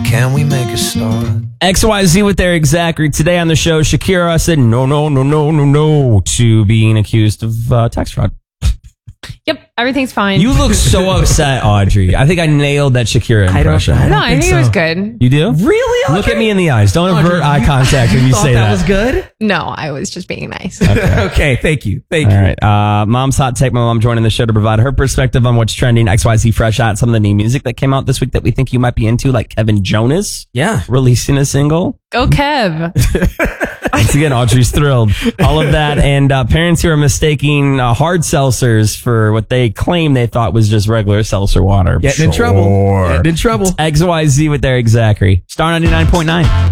Can we make a start? XYZ with Eric Zachary. Today on the show, Shakira said no to being accused of tax fraud. Yep, everything's fine. You look so upset, Audrey. I think I nailed that Shakira impression. I think it was good. You do? Really, Audrey? Look at me in the eyes. Don't avert eye contact when you thought say that. that was good? No, I was just being nice. Okay, thank you. All right. Mom's Hot Take. My mom joining the show to provide her perspective on what's trending. XYZ fresh out some of the new music that came out this week that we think you might be into, like Kevin Jonas. Yeah. Releasing a single. Go Kev. Once again, Audrey's thrilled. All of that and parents who are mistaking hard seltzers for what they claim they thought was just regular seltzer water. Getting in trouble. XYZ with Eric Zachary. Star 99.9.